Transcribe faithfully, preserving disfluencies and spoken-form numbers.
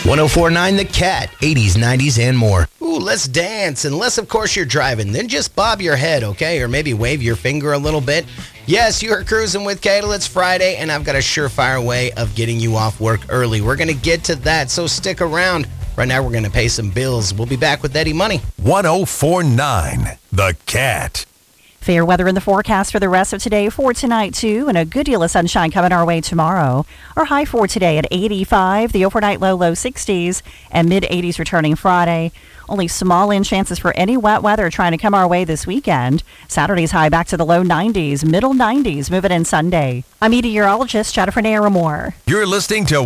one oh four point nine The Cat, eighties, nineties, and more. Ooh, let's dance. Unless, of course, you're driving. Then just bob your head, okay? Or maybe wave your finger a little bit. Yes, you are cruising with Cadel. It's Friday, and I've got a surefire way of getting you off work early. We're going to get to that, so stick around. Right now, we're going to pay some bills. We'll be back with Eddie Money. one oh four point nine The Cat. Fair weather in the forecast for the rest of today, for tonight too, and a good deal of sunshine coming our way tomorrow. Our high for today at eighty-five, the overnight low, low sixties, and mid-eighties returning Friday. Only small in chances for any wet weather trying to come our way this weekend. Saturday's high back to the low nineties, middle nineties, moving in Sunday. I'm meteorologist Jennifer Naramore. You're listening to